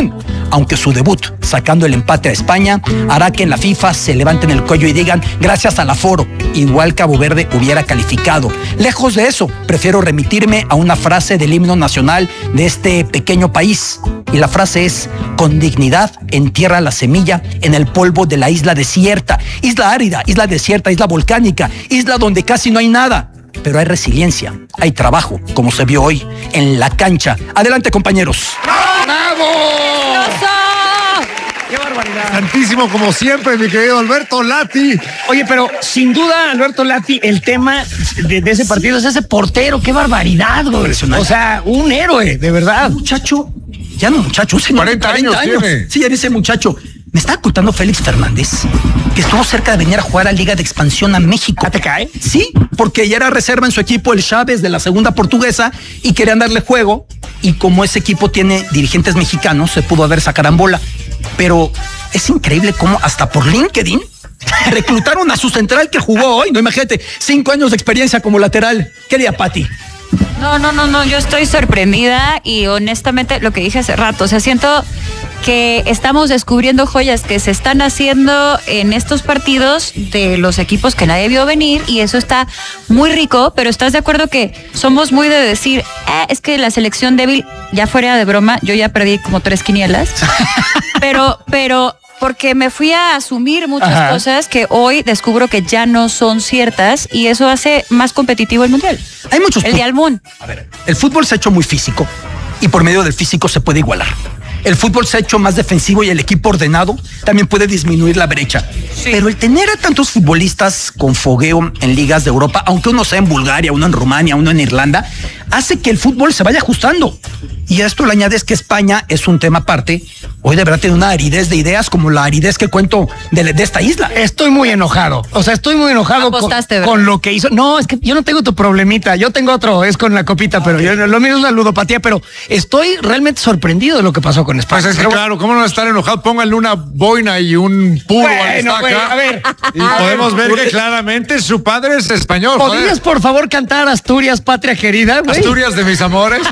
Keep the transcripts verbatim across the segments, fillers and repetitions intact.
Camerún, aunque su debut, sacando el empate a España, hará que en la FIFA se levanten el cuello y digan, gracias al aforo, igual Cabo Verde hubiera calificado. Lejos de eso, prefiero remitirme a una frase del himno nacional de este pequeño país. Y la frase es, con dignidad entierra la semilla en el polvo de la isla desierta. Isla árida, isla desierta, isla volcánica, isla donde casi no hay nada. Pero hay resiliencia, hay trabajo, como se vio hoy en la cancha. Adelante, compañeros. ¡Bravo! ¡Qué barbaridad! Santísimo, como siempre, mi querido Alberto Lati. Oye, pero sin duda, Alberto Lati, el tema de, de ese partido es ese portero. ¡Qué barbaridad, güey! O sea, un héroe, de verdad. Un muchacho, ya no muchacho, un señor cuarenta años tiene. Sí, ya dice muchacho. Me está contando Félix Fernández que estuvo cerca de venir a jugar a Liga de Expansión a México. ¿Te cae? Sí, porque ya era reserva en su equipo el Chávez de la segunda portuguesa y querían darle juego. Y como ese equipo tiene dirigentes mexicanos, se pudo haber sacarambola. Pero es increíble cómo hasta por LinkedIn reclutaron a su central que jugó hoy. No, imagínate, cinco años de experiencia como lateral. ¿Qué haría Pati? No, no, no, no, yo estoy sorprendida y honestamente lo que dije hace rato, o sea, siento que estamos descubriendo joyas que se están haciendo en estos partidos de los equipos que nadie vio venir y eso está muy rico, pero ¿estás de acuerdo que somos muy de decir, eh, es que la selección débil, ya fuera de broma, yo ya perdí como tres quinielas, pero, pero... porque me fui a asumir muchas Ajá. cosas que hoy descubro que ya no son ciertas y eso hace más competitivo el Mundial. Hay muchos... El de Almún. A ver, el fútbol se ha hecho muy físico y por medio del físico se puede igualar. El fútbol se ha hecho más defensivo y el equipo ordenado también puede disminuir la brecha. Sí. Pero el tener a tantos futbolistas con fogueo en ligas de Europa, aunque uno sea en Bulgaria, uno en Rumania, uno en Irlanda, hace que el fútbol se vaya ajustando. Y a esto le añades que España es un tema aparte. Hoy de verdad tiene una aridez de ideas como la aridez que cuento de, de esta isla. Estoy muy enojado. O sea, estoy muy enojado Apostaste, con, con lo que hizo. No, es que yo no tengo tu problemita. Yo tengo otro, es con la copita, pero yo, lo mío es la ludopatía. Pero estoy realmente sorprendido de lo que pasó con España. Pues es que, pero, claro, ¿cómo no estar enojado? Pónganle una boina y un puro bueno, al estaca. Bueno, a ver. Y a podemos ver, ver que claramente su padre es español. ¿Podrías, joder? por favor, cantar Asturias, patria querida, güey? Asturias de mis amores.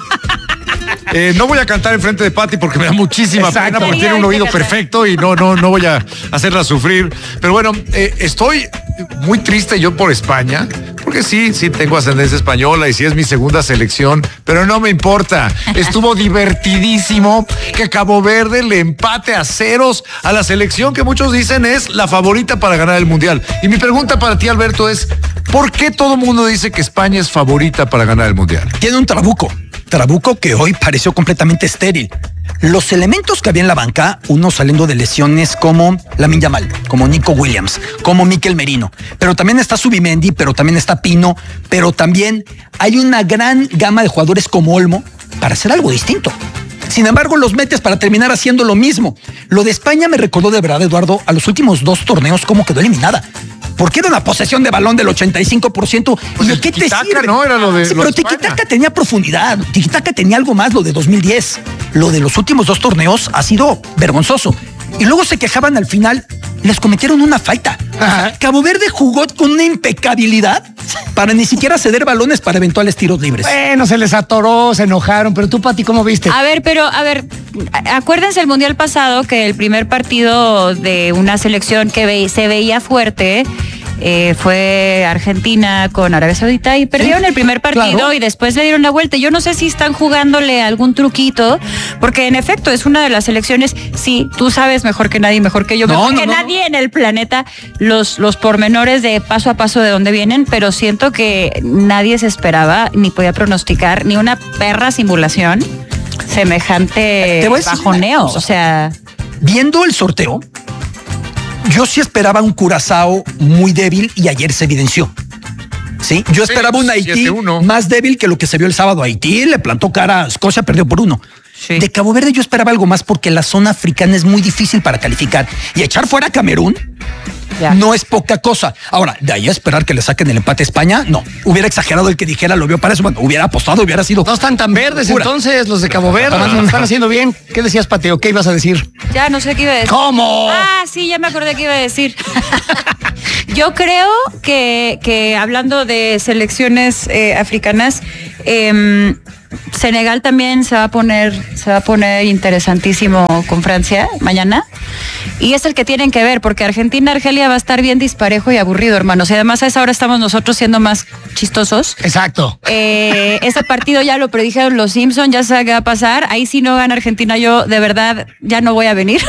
Eh, no voy a cantar enfrente de Pati porque me da muchísima Exacto. pena porque tiene un oído perfecto y no, no, no voy a hacerla sufrir. Pero bueno, eh, estoy muy triste yo por España, porque sí, sí tengo ascendencia española y sí es mi segunda selección, pero no me importa. Estuvo divertidísimo que Cabo Verde le empate a ceros a la selección que muchos dicen es la favorita para ganar el Mundial. Y mi pregunta para ti, Alberto, es ¿por qué todo el mundo dice que España es favorita para ganar el Mundial? Tiene un trabuco. Trabuco que hoy pareció completamente estéril. Los elementos que había en la banca, uno saliendo de lesiones como Lamine Yamal, como Nico Williams, como Mikel Merino, pero también está Zubimendi, pero también está Pino, pero también hay una gran gama de jugadores como Olmo para hacer algo distinto. Sin embargo, los metes para terminar haciendo lo mismo. Lo de España me recordó de verdad, Eduardo, a los últimos dos torneos cómo quedó eliminada. Porque era una posesión de balón del ochenta y cinco por ciento. Pues ¿Y de qué te sirve? No, era lo de sí, lo pero de Tiki-Taka tenía profundidad. Tiki-Taka tenía algo más, lo de dos mil diez. Lo de los últimos dos torneos ha sido vergonzoso. Y luego se quejaban al final, les cometieron una falta. Ajá. Cabo Verde jugó con una impecabilidad para ni siquiera ceder balones para eventuales tiros libres. Bueno, se les atoró, se enojaron, pero tú, Pati, ¿cómo viste? A ver, pero, a ver, acuérdense el Mundial pasado que el primer partido de una selección que ve, se veía fuerte eh, fue Argentina con Arabia Saudita y perdieron sí, el primer partido claro. y después le dieron la vuelta. Yo no sé si están jugándole algún truquito, porque en efecto es una de las selecciones, sí, tú sabes mejor que nadie, mejor que yo, no, mejor no, que no, nadie no. en el planeta, los, los pormenores de paso a paso de dónde vienen, pero siento que nadie se esperaba, ni podía pronosticar, ni una perra simulación semejante bajoneo. O sea, viendo el sorteo, yo sí esperaba un Curazao muy débil y ayer se evidenció. ¿Sí? Yo esperaba sí, un Haití siete uno más débil que lo que se vio el sábado. Haití le plantó cara a Escocia, perdió por uno. Sí. De Cabo Verde yo esperaba algo más porque la zona africana es muy difícil para calificar. Y echar fuera a Camerún ya. no es poca cosa. Ahora, de ahí a esperar que le saquen el empate a España, no. Hubiera exagerado el que dijera, lo vio para eso. Bueno, hubiera apostado, hubiera sido... No están tan verdes pura. Entonces, los de Cabo Verde. Además, lo están haciendo bien. ¿Qué decías, Pateo? ¿Qué ibas a decir? Ya no sé qué iba a decir. ¿Cómo? Ah, sí, ya me acordé qué iba a decir. Yo creo que, que hablando de selecciones eh, africanas, eh, Senegal también se va a poner, se va a poner interesantísimo con Francia mañana. Y es el que tienen que ver, porque Argentina-Argelia va a estar bien disparejo y aburrido, hermanos. Y además a esa hora estamos nosotros siendo más chistosos. Exacto. Eh, ese partido ya lo predijeron los Simpsons, ya sabe qué va a pasar. Ahí si no gana Argentina, yo de verdad ya no voy a venir.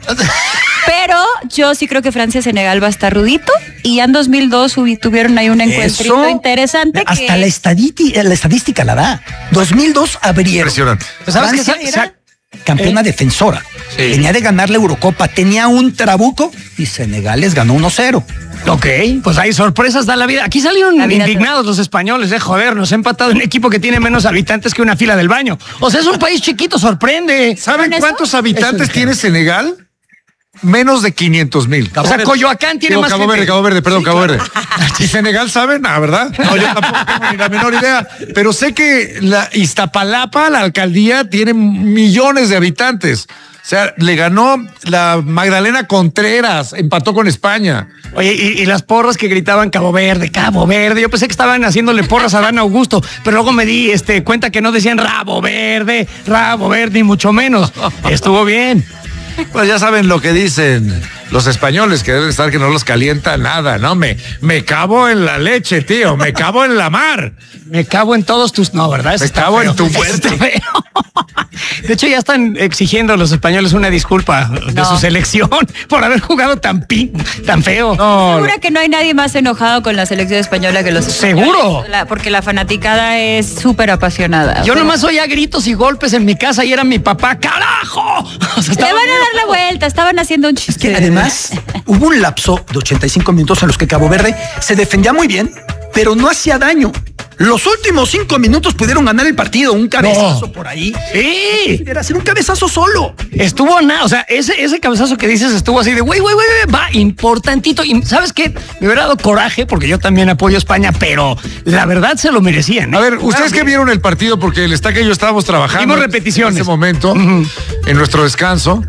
Pero yo sí creo que Francia-Senegal va a estar rudito. Y ya en dos mil dos tuvieron ahí un encuentrito Eso, interesante. Hasta que... la, estadística, la estadística la da. dos mil dos abrieron. Impresionante. ¿Sabes qué? Francia Sa- era campeona eh. defensora. Sí. Venía de ganar la Eurocopa, tenía un trabuco y Senegal les ganó uno cero. Ok, pues hay sorpresas, da la vida. Aquí salieron La vida indignados los españoles, de joder, nos ha empatado un equipo que tiene menos habitantes que una fila del baño. O sea, es un país chiquito, sorprende. ¿Saben eso? cuántos habitantes Eso es tiene Senegal? Menos de quinientos mil. O sea, Coyoacán tiene Digo, más Cabo gente. Verde, Cabo Verde, perdón, Cabo Verde. ¿Y Senegal saben? Ah, ¿verdad? No, yo tampoco tengo ni la menor idea. Pero sé que la Iztapalapa, la alcaldía, tiene millones de habitantes. O sea, le ganó la Magdalena Contreras, empató con España. Oye, y, y las porras que gritaban Cabo Verde, Cabo Verde. Yo pensé que estaban haciéndole porras a Dan Augusto, pero luego me di este, cuenta que no decían Rabo Verde, Rabo Verde, ni mucho menos. Estuvo bien. Pues ya saben lo que dicen los españoles, que deben estar que no los calienta nada, ¿no? Me, me cabo en la leche, tío, me cabo en la mar. Me cago en todos tus... No, ¿verdad? Eso Me está cago feo. en tu Eso muerte. está feo. De hecho, ya están exigiendo a los españoles una disculpa de No. su selección por haber jugado tan, pin, tan feo. No, Segura que no hay nadie más enojado con la selección española que los españoles. ¿Seguro? La- porque la fanaticada es súper apasionada. Yo Pero nomás oía gritos y golpes en mi casa y era mi papá, ¡carajo! O sea, le estaba van a bien dar la vuelta, estaban haciendo un chiste. Es que además hubo un lapso de ochenta y cinco minutos en los que Cabo Verde se defendía muy bien, pero no hacía daño. Los últimos cinco minutos pudieron ganar el partido, un cabezazo No. por ahí. Sí, Era hacer un cabezazo solo. estuvo nada, o sea, ese, ese cabezazo que dices estuvo así de güey, güey, güey, güey, va, importantito. Y ¿sabes qué? Me hubiera dado coraje porque yo también apoyo a España, pero la verdad se lo merecían. ¿eh? a ver, ustedes que vieron el partido, porque el Estaca y yo estábamos trabajando. Vimos repeticiones. En ese momento, en nuestro descanso.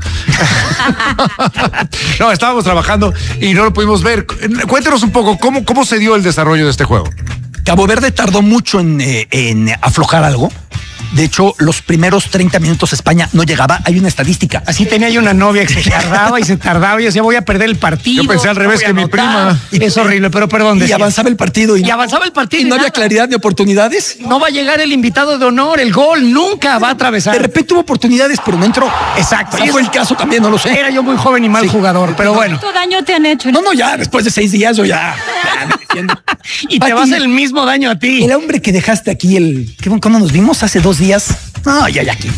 No, estábamos trabajando y no lo pudimos ver. Cuéntenos un poco, ¿cómo, cómo se dio el desarrollo de este juego? Cabo Verde tardó mucho en, eh, en aflojar algo. De hecho, los primeros treinta minutos España no llegaba. Hay una estadística. Así tenía yo una novia que se tardaba y se tardaba y yo decía, voy a perder el partido. Yo pensé al no revés voy a que mi anotar. prima. Es horrible, pero perdón. Y decía. avanzaba el partido. Y, Y avanzaba el partido y y no había nada. claridad ni oportunidades. No va a llegar el invitado de honor, el gol nunca va a atravesar. De repente hubo oportunidades, pero no entró. Exacto. Ese fue el caso también, no lo sé. Era yo muy joven y mal Sí. jugador, pero bueno. ¿Cuánto daño te han hecho? No, no, ya, después de seis días yo ya. ya me defiendo. Y te Pati, vas el mismo daño a ti. El hombre que dejaste aquí, el. ¿qué- ¿Cuándo nos vimos? Hace dos días. No, ya, ya aquí.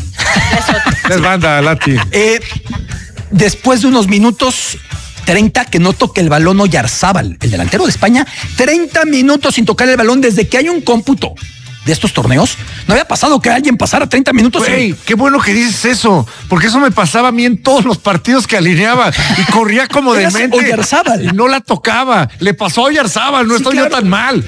Es banda, Lati. Eh, después de unos minutos, treinta, que no toque el balón Oyarzábal, el delantero de España, treinta minutos sin tocar el balón desde que hay un cómputo de estos torneos. No había pasado que alguien pasara treinta minutos. Güey, sin- qué bueno que dices eso, porque eso me pasaba a mí en todos los partidos que alineaba y corría como Eras demente. Oyarzábal. Y no la tocaba. Le pasó a Oyarzábal, no Sí, estoy claro. yo tan mal.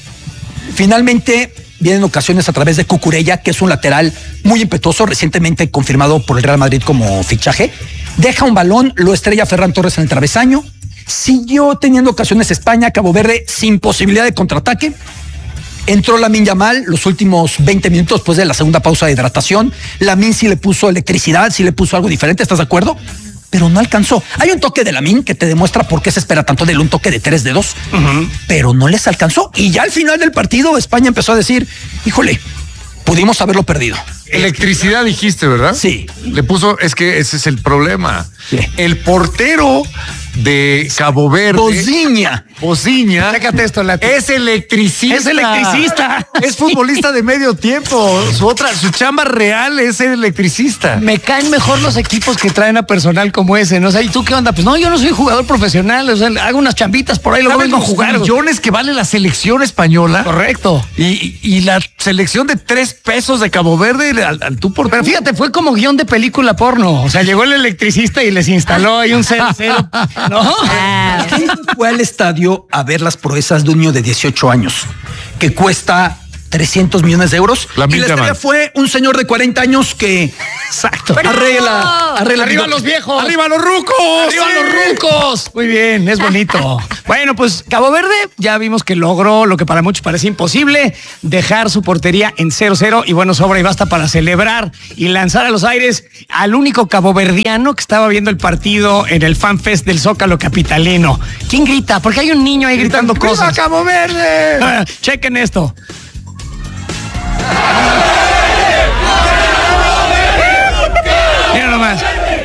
Finalmente, vienen ocasiones a través de Cucurella, que es un lateral muy impetuoso, recientemente confirmado por el Real Madrid como fichaje. Deja un balón, lo estrella Ferran Torres en el travesaño. Siguió teniendo ocasiones España, Cabo Verde, sin posibilidad de contraataque. Entró Lamine Yamal los últimos veinte minutos después de la segunda pausa de hidratación. Lamine sí le puso electricidad, sí le puso algo diferente, ¿estás de acuerdo? Pero no alcanzó. Hay un toque de Lamine que te demuestra por qué se espera tanto de él, un toque de tres dedos, pero no les alcanzó. Y ya al final del partido España empezó a decir, híjole, pudimos haberlo perdido. Electricidad dijiste, ¿verdad? Sí. Le puso, es que ese es el problema. Sí. El portero de Cabo Verde, Bociña. Bociña, Chécate esto, Lati. es electricista. Es electricista. Es futbolista de medio tiempo. Su otra, su chamba real es ser electricista. Me caen mejor los equipos que traen a personal como ese, ¿no? O sea, ¿y tú qué onda? Pues no, yo no soy jugador profesional, o sea, hago unas chambitas por ahí, luego ¿Sabes vengo a los jugar. millones que vale la selección española? Correcto. Y, y la selección de tres pesos de Cabo Verde al, al tú por Pero tú. fíjate, fue como guión de película porno. O sea, llegó el electricista y les instaló ahí un cero cero. ¿No? Ah, ¿Quién fue al estadio a ver las proezas de un niño de dieciocho años que cuesta trescientos millones de euros? Lamine y la estrella Yamal. fue un señor de cuarenta años que Exacto. arregla, arregla Arriba bigote. los viejos. ¡Arriba los rucos! ¡Arriba ¡Sí! los rucos! Muy bien, es bonito. Bueno, pues Cabo Verde ya vimos que logró lo que para muchos parece imposible, dejar su portería en cero cero y bueno, sobra y basta para celebrar y lanzar a los aires al único caboverdiano que estaba viendo el partido en el FanFest del Zócalo capitalino. ¿Quién grita? Porque hay un niño ahí gritando ¡Viva cosas. Cabo Verde! Chequen esto. Mira nomás.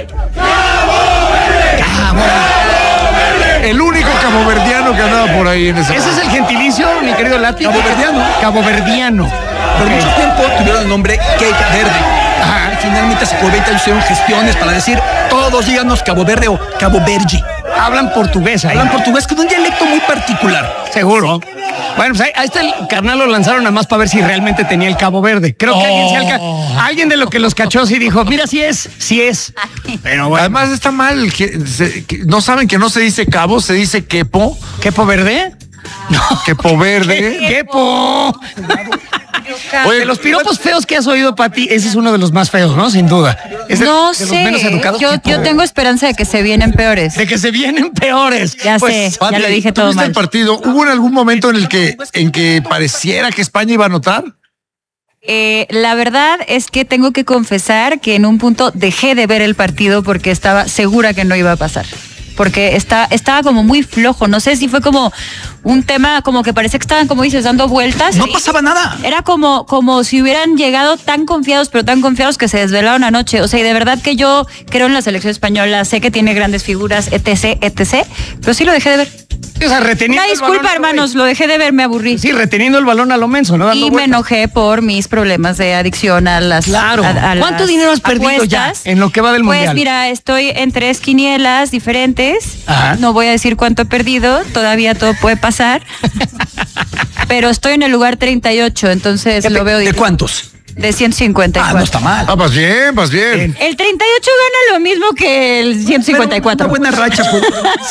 El único caboverdiano que andaba por ahí en ese. Ese es el gentilicio, mi querido Lati. Caboverdiano. Caboverdiano. Por Ok. mucho tiempo tuvieron el nombre Cape Verde. Ajá. Finalmente hace por veinte años hicieron gestiones para decir todos díganos Cabo Verde o Cabo Vergi. Hablan portugués ahí. Hablan portugués con un dialecto muy particular. Seguro. Bueno, pues ahí, ahí está el carnal, lo lanzaron nada más para ver si realmente tenía el Cabo Verde. Creo que alguien, se alca- alguien de lo que los cachó sí dijo, mira, sí es, sí es. Pero bueno. Además está mal, que, se- que no saben que no se dice cabo, se dice quepo, ¿Quepo Verde? No. quepo verde. ¡Quepo! Oye, De los piropos feos que has oído, Pati, ese es uno de los más feos, ¿no? Sin duda. Es de- No de los sé, menos educados. yo, Quepo. yo tengo esperanza de que se vienen peores. De que se vienen peores. Ya sé, Pati, ya lo dije ¿tú todo viste mal. el partido? ¿Hubo en algún momento en el que en que pareciera que España iba a anotar? Eh, la verdad es que tengo que confesar que en un punto dejé de ver el partido porque estaba segura que no iba a pasar. Porque está, estaba como muy flojo. No sé si fue como un tema, como que parece que estaban, como dices, dando vueltas. No pasaba nada. Era como, como si hubieran llegado tan confiados, pero tan confiados que se desvelaron anoche. O sea, y de verdad que yo creo en la selección española, sé que tiene grandes figuras, etc, etcétera. Pero sí lo dejé de ver. O sea, reteniendo Una el balón, disculpa, hermanos, lo dejé de ver, me aburrí. Sí, reteniendo el balón a lo menso, ¿no? Dando Y me vueltas. enojé por mis problemas de adicción a las Claro. a- a ¿Cuánto las dinero has perdido ya apuestas. en lo que va del Pues mundial? mira, estoy en tres quinielas diferentes. Ajá. No voy a decir cuánto he perdido, todavía todo puede pasar. Pero estoy en el lugar treinta y ocho, entonces lo veo ¿De difícil. cuántos? De ciento cincuenta y Ah, cuatro. no está mal. Ah, vas bien, vas bien. El treinta y ocho gana lo mismo que el ciento cincuenta y cuatro. Una buena racha. Pues.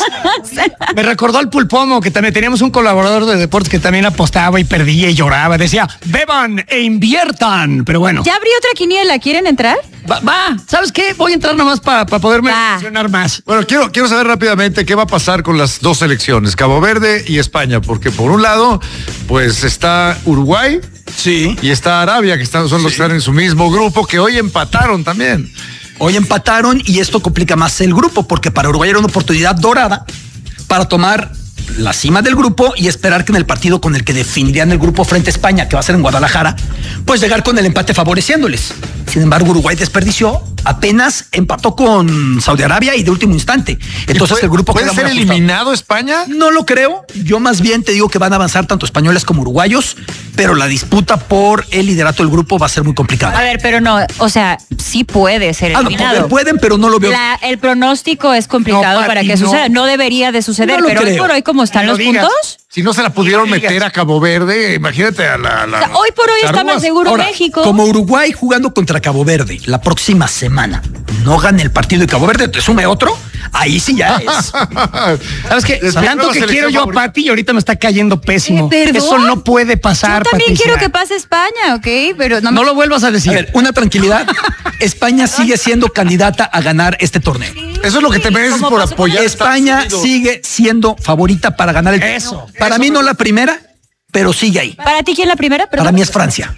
Me recordó al Pulpomo, que también teníamos un colaborador de deportes que también apostaba y perdía y lloraba. Decía, beban e inviertan. Pero bueno, Ya abrí otra quiniela, ¿quieren entrar? va, va. ¿Sabes qué? Voy a entrar nomás para poderme Va. emocionar más. Bueno, quiero, quiero saber rápidamente qué va a pasar con las dos selecciones, Cabo Verde y España, porque por un lado, pues está Uruguay Sí. y está Arabia, que están, son los que están en su mismo grupo, que hoy empataron también. Hoy empataron y esto complica más el grupo porque para Uruguay era una oportunidad dorada para tomar la cima del grupo y esperar que en el partido con el que definirían el grupo frente a España, que va a ser en Guadalajara, pues llegar con el empate favoreciéndoles. Sin embargo, Uruguay desperdició, apenas empató con Saudi Arabia y de último instante. Entonces ¿Y puede- el grupo ¿Puede queda ser muy ajustado. eliminado España? No lo creo. Yo más bien te digo que van a avanzar tanto españoles como uruguayos, pero la disputa por el liderato del grupo va a ser muy complicada. A ver, pero no, o sea, sí puede ser Ah, no, eliminado. poder pueden, pero no lo veo. La- el pronóstico es complicado No, para Pati, que no. suceda. No debería de suceder, No lo pero hoy creo. por hoy, como están No los digas. puntos, Si no se la pudieron No digas. meter a Cabo Verde, imagínate a la... la- o sea, hoy por hoy está Charrúas. más seguro Ahora, México. como Uruguay jugando contra Cabo Verde la próxima semana no gane el partido y Cabo Verde te sume otro, ahí sí ya es. ¿Sabes qué? Es mi Tanto nueva que selección quiero yo a favorita. Pati y ahorita me está cayendo pésimo. Eh, ¿perdón? Eso no puede pasar, Yo también Patricia. quiero que pase España, ¿ok? Pero no, me- No lo vuelvas a A decir. ver, una tranquilidad. España sigue siendo candidata a ganar este torneo. Eso es lo que te mereces ¿Cómo por pasó apoyar a Estados España Unidos. sigue siendo favorita para ganar el Eso, torneo. Para eso mí me no la primera, pero sigue ahí. ¿Para ti quién la primera? Perdón. Para mí es Francia.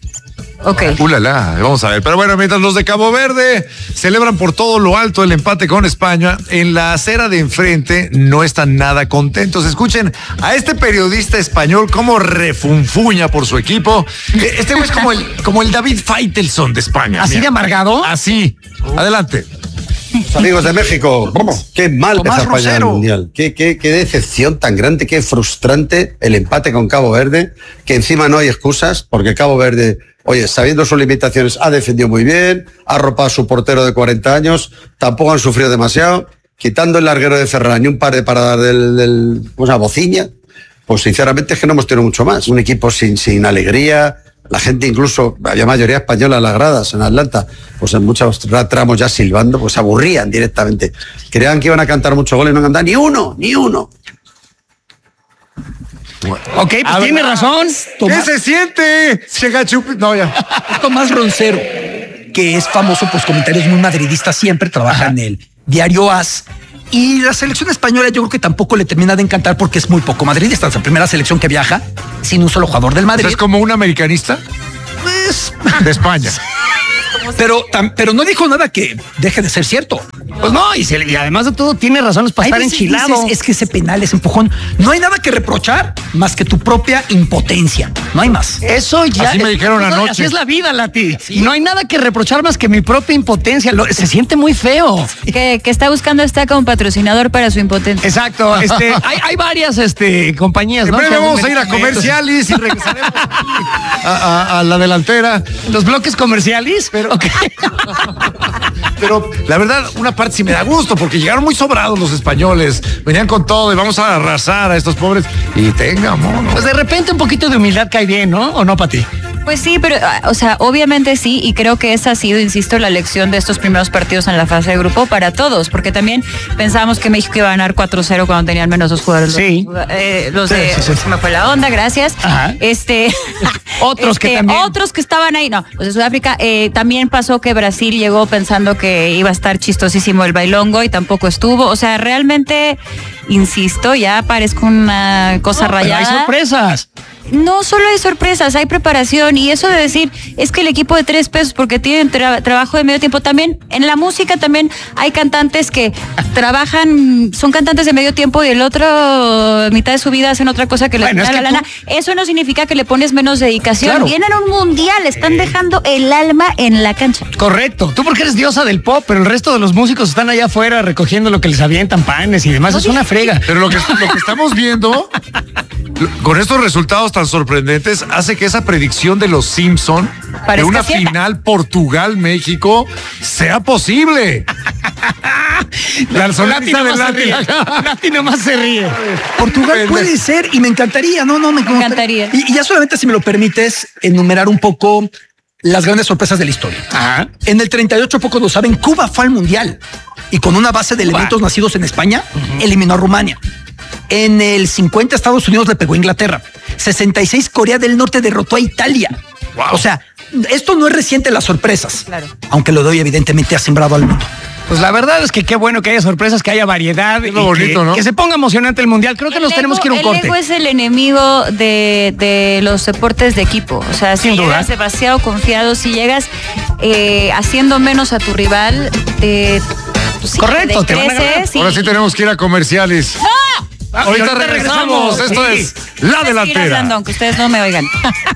Ok. Ulala, vamos a ver. Pero bueno, mientras los de Cabo Verde celebran por todo lo alto el empate con España, en la acera de enfrente no están nada contentos. Escuchen a este periodista español cómo refunfuña por su equipo. Eh, Este güey es como el, como el David Faitelson de España. ¿Así Mira. de amargado? Así. Adelante. Amigos de México, qué mal Tomás empezó España en el Rosero. Mundial. Qué, qué, qué decepción tan grande, qué frustrante el empate con Cabo Verde, que encima no hay excusas, porque Cabo Verde, oye, sabiendo sus limitaciones, ha defendido muy bien, ha arropado a su portero de cuarenta años, tampoco han sufrido demasiado, quitando el larguero de Ferran y un par de paradas del, del ¿cómo se llama? Bociña, pues sinceramente es que no hemos tenido mucho más. Un equipo sin, sin alegría. La gente incluso, había mayoría española en las gradas en Atlanta, pues en muchos tramos ya silbando, pues se aburrían directamente. Creían que iban a cantar muchos goles y no cantaban ni uno, ni uno. Ok, pues tiene razón. ¿Qué se siente? Llega Chupi. No, ya. Tomás Roncero, que es famoso por sus comentarios muy madridistas, siempre trabaja en el diario A S y la selección española yo creo que tampoco le termina de encantar porque es muy poco madridista. Es la primera selección que viaja sin un solo jugador del Madrid. O sea, ¿es como un americanista? Pues, de España. Pero, tam, pero no dijo nada que deje de ser cierto. Pues no, y, se, y además de todo tiene razones para estar enchilado. Dices, es que ese penal, ese empujón, no hay nada que reprochar más que tu propia impotencia. No hay más. Eso ya. Así me dijeron es, anoche. Así es la vida, Lati. Sí. No hay nada que reprochar más que mi propia impotencia. Lo, se siente muy feo. Que, que está buscando está como patrocinador para su impotencia. Exacto. Este, hay, hay varias este, compañías, en ¿no? breve vamos a ir a comerciales y regresaremos a, a, a la delantera. Los bloques comerciales, pero. Okay. Pero la verdad, una parte sí me da gusto porque llegaron muy sobrados los españoles. Venían con todo y vamos a arrasar a estos pobres. Y tenga, mono. Pues de repente un poquito de humildad cae bien, ¿no? ¿O no, Pati? Pues sí, pero, o sea, obviamente sí, y creo que esa ha sido, insisto, la lección de estos primeros partidos en la fase de grupo para todos, porque también pensábamos que México iba a ganar cuatro cero cuando tenían menos dos jugadores. Sí. Los, eh, los sí, de, sí, sí. se me fue la onda, gracias. Ajá. Este, otros este, que también. Otros que estaban ahí, no, los de Sudáfrica, eh, también pasó que Brasil llegó pensando que iba a estar chistosísimo el bailongo y tampoco estuvo, o sea, realmente, insisto, ya parezco una cosa no, rayada. Pero hay sorpresas. No solo hay sorpresas, hay preparación y eso de decir es que el equipo de tres pesos porque tienen tra- trabajo de medio tiempo también, en la música también hay cantantes que trabajan, son cantantes de medio tiempo y el otro mitad de su vida hacen otra cosa que les bueno, da es la que lana. Tú... Eso no significa que le pones menos dedicación. Claro. Vienen a un mundial, están eh. dejando el alma en la cancha. Correcto, tú porque eres diosa del pop, pero el resto de los músicos están allá afuera recogiendo lo que les avientan, panes y demás, no, es una frega. Pero lo que, lo que estamos viendo con estos resultados tan sorprendentes hace que esa predicción de los Simpson de una cierta. Final Portugal-México sea posible. La sonatina de Lati. Lati nomás se ríe. Portugal puede ser y me encantaría, no, no, me, me encantaría. Y, y ya solamente si me lo permites enumerar un poco las grandes sorpresas de la historia. Ajá. En el treinta y ocho, pocos lo saben, Cuba fue al Mundial y con una base de Cuba. elementos nacidos en España, uh-huh. eliminó a Rumania. En el cincuenta, Estados Unidos le pegó a Inglaterra. sesenta y seis, Corea del Norte derrotó a Italia. Wow. O sea, esto no es reciente las sorpresas. Claro. Aunque lo doy, evidentemente, ha sembrado al mundo. Pues la verdad es que qué bueno que haya sorpresas, que haya variedad. Es lo y bonito, que, ¿no? Que se ponga emocionante el Mundial. Creo que el nos ego, tenemos que ir a un el corte. El ego es el enemigo de, de los deportes de equipo. O sea, si Sin llegas duda. demasiado confiado, si llegas eh, haciendo menos a tu rival, te... Pues, sí, correcto, te te van a ganar. y... Ahora sí tenemos que ir a comerciales. ¡No! Ah, ahorita, ahorita regresamos. regresamos. Esto sí. es La Delantera. Hablando, aunque ustedes no me oigan.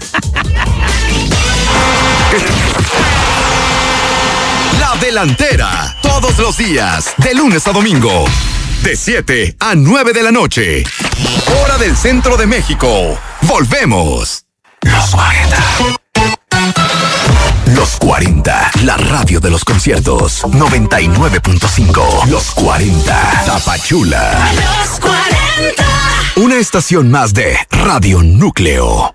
La Delantera. Todos los días, de lunes a domingo. De siete a nueve de la noche. Hora del centro de México. Volvemos. Los cuarenta. Los cuarenta, la radio de los conciertos. noventa y nueve punto cinco. Los cuarenta, Tapachula. Los cuarenta. Una estación más de Radio Núcleo.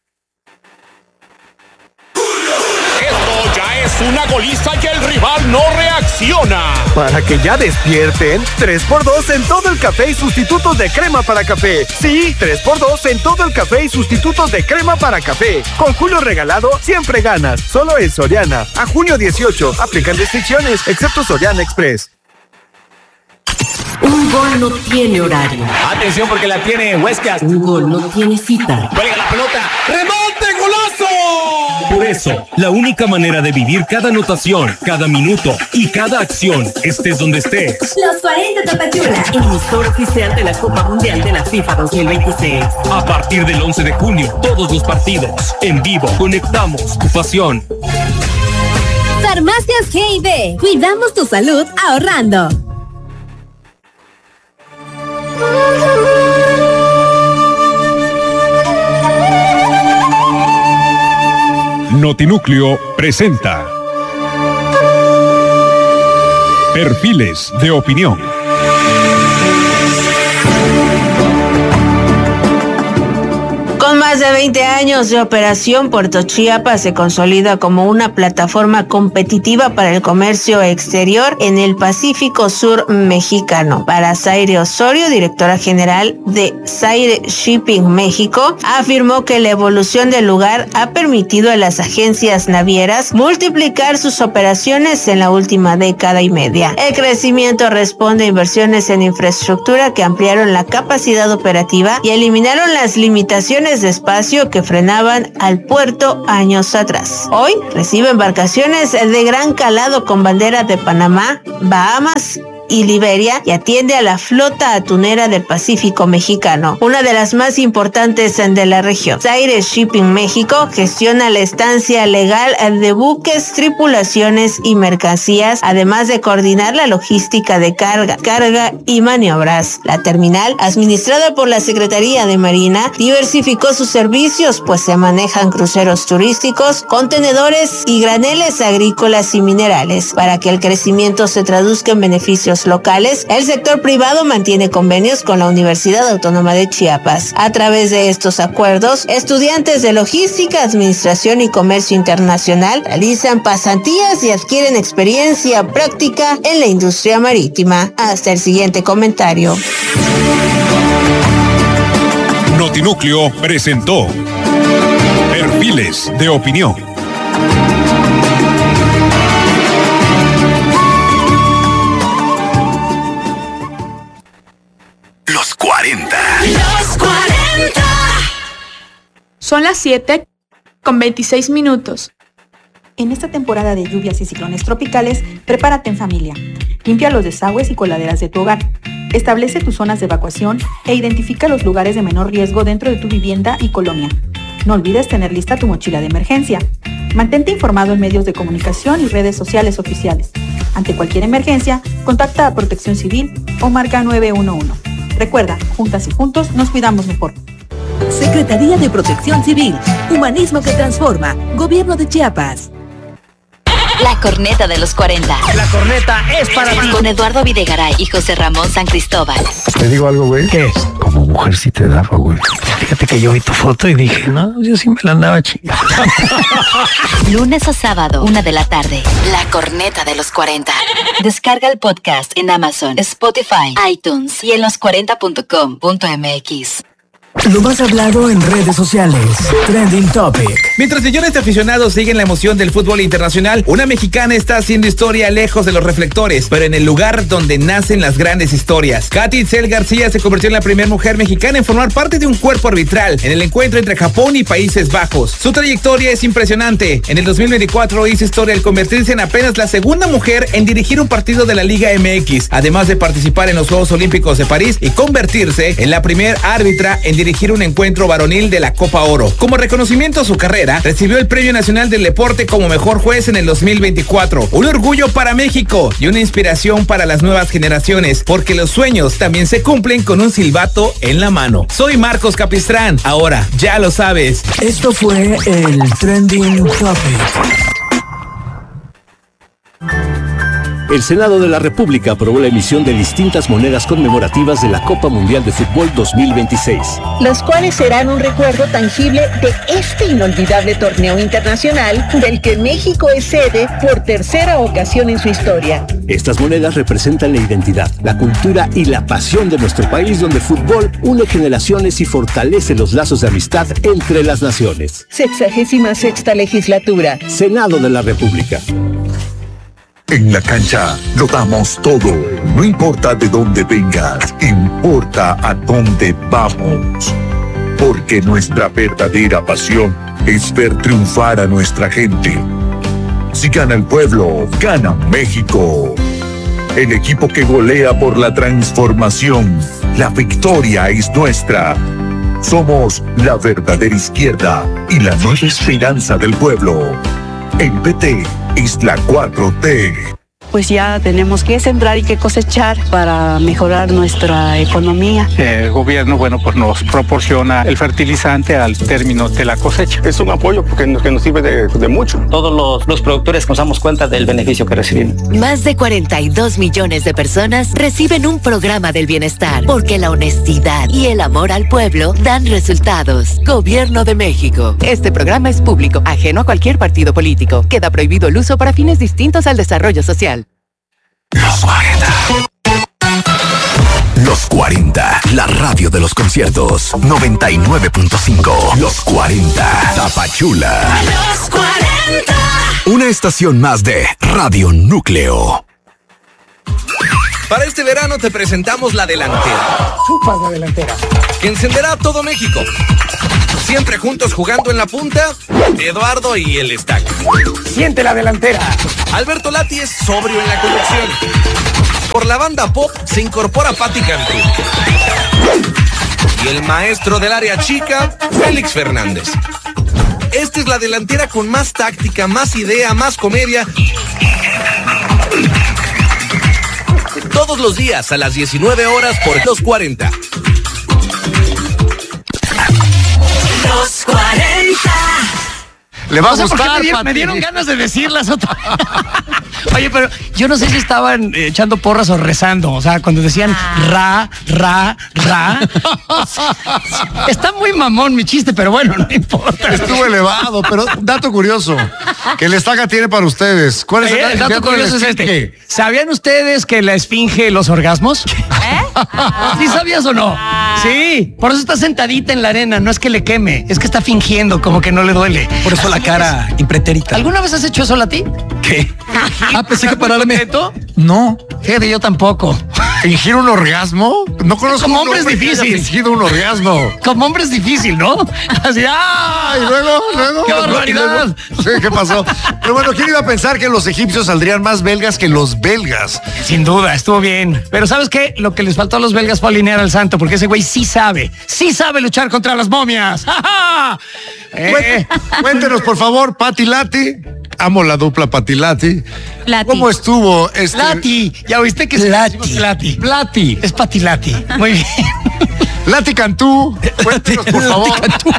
Esto ya es una goliza y el rival no reacciona. Para que ya despierten, tres por dos en todo el café y sustitutos de crema para café. Sí, tres por dos en todo el café y sustitutos de crema para café. Con Julio regalado, siempre ganas. Solo en Soriana. A junio dieciocho, aplican restricciones, excepto Soriana Express. Un gol no tiene horario. Atención porque la tiene Huescas. Un gol no tiene cita. Juega la pelota. ¡Remate, golazo! Por eso, la única manera de vivir cada anotación, cada minuto y cada acción, estés donde estés. Los cuarenta Tapachula, emisor oficial de la Copa Mundial de la FIFA dos mil veintiséis. A partir del once de junio, todos los partidos, en vivo, conectamos tu pasión. Farmacias G y B, cuidamos tu salud ahorrando. Notinúcleo presenta Perfiles de Opinión. Con más más de veinte años de operación, Puerto Chiapas se consolida como una plataforma competitiva para el comercio exterior en el Pacífico Sur mexicano. Para Zaire Osorio, directora general de Zaire Shipping México, afirmó que la evolución del lugar ha permitido a las agencias navieras multiplicar sus operaciones en la última década y media. El crecimiento responde a inversiones en infraestructura que ampliaron la capacidad operativa y eliminaron las limitaciones de espacio que frenaban al puerto años atrás. Hoy recibe embarcaciones de gran calado con bandera de Panamá, Bahamas y Liberia y atiende a la flota atunera del Pacífico mexicano, una de las más importantes de la región. Zaire Shipping México gestiona la estancia legal de buques, tripulaciones y mercancías, además de coordinar la logística de carga, carga y maniobras. La terminal, administrada por la Secretaría de Marina, diversificó sus servicios, pues se manejan cruceros turísticos, contenedores y graneles agrícolas y minerales. Para que el crecimiento se traduzca en beneficios locales, el sector privado mantiene convenios con la Universidad Autónoma de Chiapas. A través de estos acuerdos, estudiantes de logística, administración y comercio internacional realizan pasantías y adquieren experiencia práctica en la industria marítima. Hasta el siguiente comentario. Notinúcleo presentó Perfiles de Opinión. Los cuarenta. Los cuarenta. Son las siete con veintiséis minutos. En esta temporada de lluvias y ciclones tropicales, prepárate en familia. Limpia los desagües y coladeras de tu hogar. Establece tus zonas de evacuación e identifica los lugares de menor riesgo dentro de tu vivienda y colonia. No olvides tener lista tu mochila de emergencia. Mantente informado en medios de comunicación y redes sociales oficiales. Ante cualquier emergencia, contacta a Protección Civil o marca nueve uno uno. Recuerda, juntas y juntos nos cuidamos mejor. Secretaría de Protección Civil, Humanismo que Transforma, Gobierno de Chiapas. La corneta de los cuarenta. La corneta es para ti. Con Eduardo Videgaray y José Ramón San Cristóbal. Te digo algo, güey. ¿Qué es? Como mujer sí te daba, güey. Fíjate que yo vi tu foto y dije, no, yo sí me la andaba chingando. Lunes a sábado, una de la tarde. La corneta de los cuarenta. Descarga el podcast en Amazon, Spotify, iTunes y en los cuarenta punto com punto m x. Lo más hablado en redes sociales. Trending Topic. Mientras millones de aficionados siguen la emoción del fútbol internacional, una mexicana está haciendo historia lejos de los reflectores, pero en el lugar donde nacen las grandes historias. Katy Itzel García se convirtió en la primera mujer mexicana en formar parte de un cuerpo arbitral en el encuentro entre Japón y Países Bajos. Su trayectoria es impresionante. En el dos mil veinticuatro hizo historia al convertirse en apenas la segunda mujer en dirigir un partido de la Liga M X, además de participar en los Juegos Olímpicos de París y convertirse en la primera árbitra en dirigir un encuentro varonil de la Copa Oro. Como reconocimiento a su carrera, recibió el Premio Nacional del Deporte como mejor juez en el dos mil veinticuatro. Un orgullo para México y una inspiración para las nuevas generaciones, porque los sueños también se cumplen con un silbato en la mano. Soy Marcos Capistrán. Ahora, ya lo sabes. Esto fue el Trending Topic. El Senado de la República aprobó la emisión de distintas monedas conmemorativas de la Copa Mundial de Fútbol dos mil veintiséis. Las cuales serán un recuerdo tangible de este inolvidable torneo internacional del que México es sede por tercera ocasión en su historia. Estas monedas representan la identidad, la cultura y la pasión de nuestro país, donde el fútbol une generaciones y fortalece los lazos de amistad entre las naciones. Sexagésima sexta legislatura. Senado de la República. En la cancha lo damos todo. No importa de dónde vengas, importa a dónde vamos. Porque nuestra verdadera pasión es ver triunfar a nuestra gente. Si gana el pueblo, gana México. El equipo que golea por la transformación. La victoria es nuestra. Somos la verdadera izquierda y la nueva esperanza del pueblo. El P T es la cuatro T. pues ya tenemos que sembrar y que cosechar para mejorar nuestra economía. El gobierno, bueno, pues nos proporciona el fertilizante al término de la cosecha. Es un apoyo que nos, que nos sirve de, de mucho. Todos los, los productores nos damos cuenta del beneficio que recibimos. Más de cuarenta y dos millones de personas reciben un programa del bienestar, porque la honestidad y el amor al pueblo dan resultados. Gobierno de México. Este programa es público, ajeno a cualquier partido político. Queda prohibido el uso para fines distintos al desarrollo social. Los cuarenta. Los cuarenta, la radio de los conciertos. noventa y nueve punto cinco. Los cuarenta, Tapachula. Los cuarenta. Una estación más de Radio Núcleo. Para este verano te presentamos la delantera. Chupas la delantera. Que encenderá a todo México. Siempre juntos jugando en la punta, Eduardo y el Stack. Siente la delantera. Alberto Lati es sobrio en la conducción. Por la banda pop se incorpora Patti Cantú. Y el maestro del área chica, Félix Fernández. Esta es la delantera con más táctica, más idea, más comedia. Todos los días a las diecinueve horas por Los cuarenta. Los cuarenta. Le va a O sea, ¿por qué gustar, me, dieron, me Pati? dieron ganas de decirlas otra. Oye, pero yo no sé si estaban eh, echando porras o rezando. O sea, cuando decían ra, ra, ra. O sea, está muy mamón mi chiste, pero bueno, no importa. Estuvo elevado, pero dato curioso que el Estaca tiene para ustedes. ¿Cuál es el, Eh, el dato curioso es este. ¿Sabían ustedes que la esfinge los orgasmos? ¿Eh? ¿Sí sabías o no? Sí, por eso está sentadita en la arena, no es que le queme, es que está fingiendo como que no le duele. Por eso la cara impretérita. ¿Alguna vez has hecho eso, Lati? ¿Qué? Ah, pensé que para darme. No. Fíjate, yo tampoco. ¿Fingir un orgasmo? No conozco. Como un hombre es hombre que haya difícil. fingido un orgasmo. Como hombre es difícil, ¿no? Así, ¡ah! Y luego, luego. ¡Qué barbaridad! Sí, ¿qué pasó? Pero bueno, ¿quién iba a pensar que los egipcios saldrían más belgas que los belgas? Sin duda, estuvo bien. Pero ¿sabes qué? Lo que les faltó a los belgas fue alinear al santo, porque ese güey sí sabe, sí sabe luchar contra las momias. ¡Ja, ja! Eh. Cuéntenos, por favor, Pati Lati. Amo la dupla Pati Lati. Lati. ¿Cómo estuvo este? Lati, ya viste que es Lati. Lati. Lati. Es Pati Lati. Muy bien. Lati Cantú. Cuéntenos, por favor.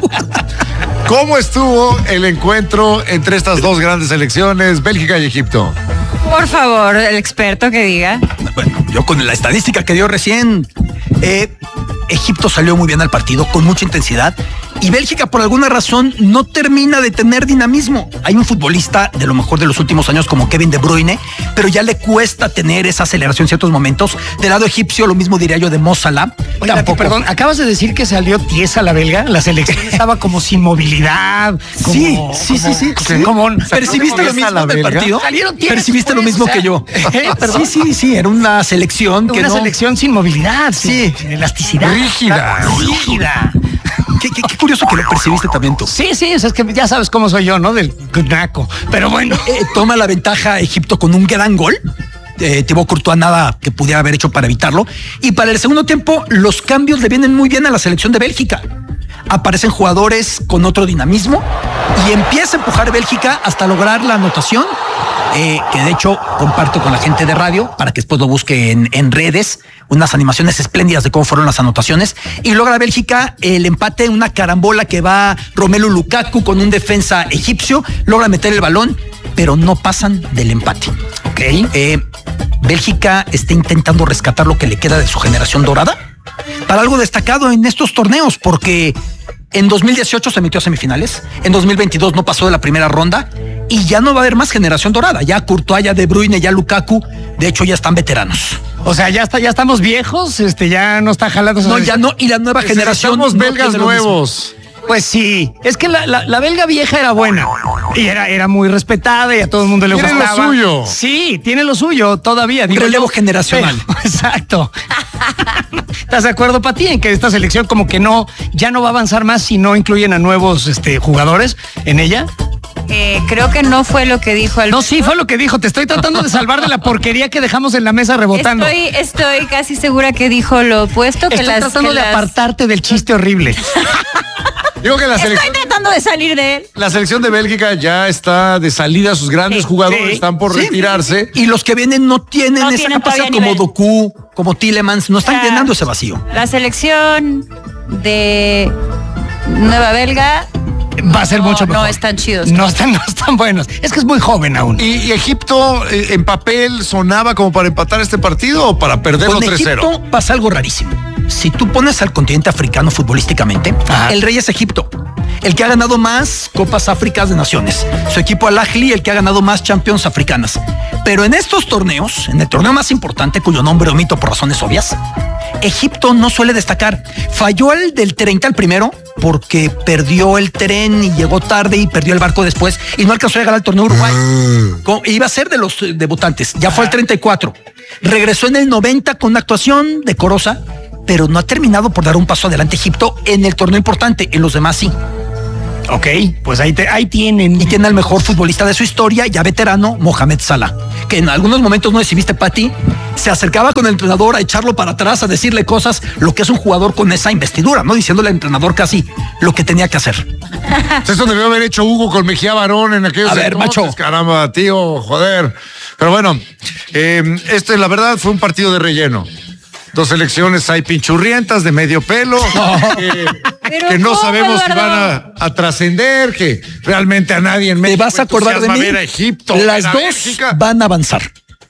¿Cómo estuvo el encuentro entre estas dos grandes selecciones, Bélgica y Egipto? Por favor, el experto que diga. Bueno, yo con la estadística que dio recién, eh, Egipto salió muy bien al partido, con mucha intensidad, y Bélgica por alguna razón no termina de tener dinamismo. Hay un futbolista de lo mejor de los últimos años como Kevin De Bruyne, pero ya le cuesta tener esa aceleración en ciertos momentos. Del lado egipcio, lo mismo diría yo de Mo Salah. Oye, Lati, perdón, acabas de decir que salió tiesa la belga. La selección estaba como sin movilidad. Como, sí, sí, como, sí, sí. sí. Como, ¿Percibiste lo mismo del partido? Salieron tiesas, ¿Percibiste lo mismo o sea, que yo? ¿eh? Sí, sí, sí. Era una selección que Una no... selección sin movilidad, Sí. sin elasticidad. Rígida. Rígida. Qué, qué, qué curioso que lo percibiste también tú. Sí, sí, o sea, es que ya sabes cómo soy yo, ¿no? Del naco. Pero bueno. Eh, toma la ventaja Egipto con un gran gol. Eh, Thibaut Courtois nada que pudiera haber hecho para evitarlo. Y para el segundo tiempo, los cambios le vienen muy bien a la selección de Bélgica. Aparecen jugadores con otro dinamismo y empieza a empujar Bélgica hasta lograr la anotación, eh, que de hecho comparto con la gente de radio para que después lo busque en, en redes, unas animaciones espléndidas de cómo fueron las anotaciones, y logra Bélgica el empate, una carambola que va Romelu Lukaku con un defensa egipcio, logra meter el balón, pero no pasan del empate. Ok. Eh, Bélgica está intentando rescatar lo que le queda de su generación dorada para algo destacado en estos torneos, porque en dos mil dieciocho se metió a semifinales, en dos mil veintidós no pasó de la primera ronda y ya no va a haber más generación dorada. Ya Courtois, ya De Bruyne, ya Lukaku, de hecho ya están veteranos. O sea, ya está, ya estamos viejos, este, ya no está jalando. No, ya no, y la nueva generación. Somos no belgas tiene lo mismo. nuevos. Pues sí, es que la, la, la belga vieja era buena y era, era muy respetada y a todo el mundo le Tiene gustaba. lo suyo. Sí, tiene lo suyo todavía. Un digo relevo yo. generacional. Pero, exacto. ¿Estás de acuerdo, Pati, en que esta selección como que no, ya no va a avanzar más si no incluyen a nuevos este, jugadores en ella? Eh, creo que no fue lo que dijo el. No, sí, fue lo que dijo. Te estoy tratando de salvar de la porquería que dejamos en la mesa rebotando. Estoy, estoy casi segura que dijo lo opuesto. Que Estoy las, tratando que de las... apartarte del chiste horrible. Digo que la Estoy selección, tratando de salir de él. la selección de Bélgica ya está de salida, sus grandes Sí, jugadores sí, están por sí. retirarse. Y los que vienen no tienen No esa tienen capacidad todavía como nivel. Doku, como Tielemans, no están Ah. llenando ese vacío. La selección de Nueva Belga Va a ser no, mucho mejor. no están chidos. No están, no están buenos. Es que es muy joven aún. ¿Y, y Egipto eh, en papel sonaba como para empatar este partido o para perderlo Con tres cero? Egipto pasa algo rarísimo. Si tú pones al continente africano futbolísticamente, Ajá. el rey es Egipto. El que ha ganado más Copas Áfricas de Naciones. Su equipo Al Ahly, el que ha ganado más Champions Africanas. Pero en estos torneos, en el torneo más importante, cuyo nombre omito por razones obvias, Egipto no suele destacar. Falló el del treinta al primero porque perdió el tren y llegó tarde y perdió el barco después y no alcanzó a llegar al torneo Uruguay. Con- Iba a ser de los eh, debutantes. Ya fue el treinta y cuatro. Regresó en el noventa con una actuación decorosa, pero no ha terminado por dar un paso adelante Egipto en el torneo importante. En los demás sí. Ok, pues ahí, te, ahí tienen. Y tiene al mejor futbolista de su historia, ya veterano, Mohamed Salah, que en algunos momentos, no sé si viste, Pati, se acercaba con el entrenador a echarlo para atrás, a decirle cosas, lo que es un jugador con esa investidura, ¿no? Diciéndole al entrenador casi lo que tenía que hacer. Eso debió haber hecho Hugo con Mejía Barón en aquellos A ver, entonces, macho. Caramba, tío, joder. Pero bueno, eh, este la verdad fue un partido de relleno. Dos selecciones hay pinchurrientas de medio pelo, que, Pero que no ¿cómo, sabemos si Eduardo? van a, a trascender, que realmente a nadie en ¿Te México vas a acordar de entusiasma mí? ver a Egipto, Las ver a dos Bélgica. van a avanzar.